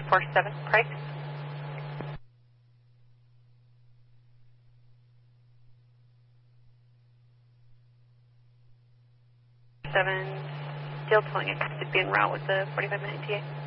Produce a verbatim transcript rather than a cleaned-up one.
four seven, price. seven, still pulling it to be en route with the forty-five minute T A.